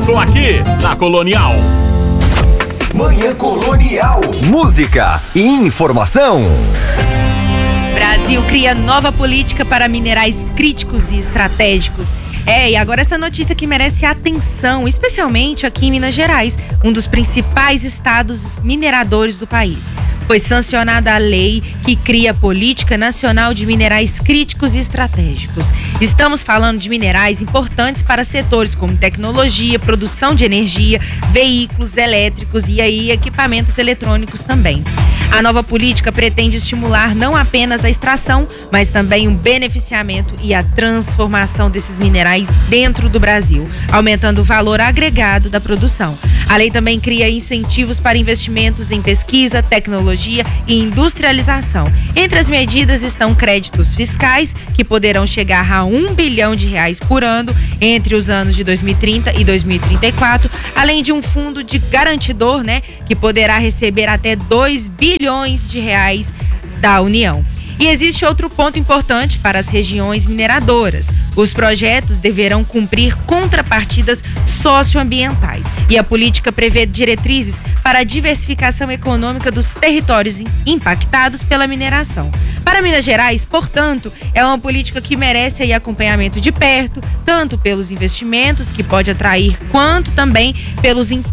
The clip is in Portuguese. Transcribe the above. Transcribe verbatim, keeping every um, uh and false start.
trânsito aqui na Colonial. Manhã Colonial. Música e informação. Brasil cria nova política para minerais críticos e estratégicos. É, e agora essa notícia que merece atenção, especialmente aqui em Minas Gerais, um dos principais estados mineradores do país. Foi sancionada a lei que cria a Política Nacional de Minerais Críticos e Estratégicos. Estamos falando de minerais importantes para setores como tecnologia, produção de energia, veículos elétricos e aí equipamentos eletrônicos também. A nova política pretende estimular não apenas a extração, mas também o beneficiamento e a transformação desses minerais dentro do Brasil, aumentando o valor agregado da produção. A lei também cria incentivos para investimentos em pesquisa, tecnologia e industrialização. Entre as medidas estão créditos fiscais, que poderão chegar a um bilhão de reais por ano entre os anos de dois mil e trinta e dois mil e trinta e quatro, além de um fundo de garantidor, né, que poderá receber até dois bilhões de reais da União. E existe outro ponto importante para as regiões mineradoras. Os projetos deverão cumprir contrapartidas socioambientais. E a política prevê diretrizes para a diversificação econômica dos territórios impactados pela mineração. Para Minas Gerais, portanto, é uma política que merece aí acompanhamento de perto, tanto pelos investimentos que pode atrair, quanto também pelos impactos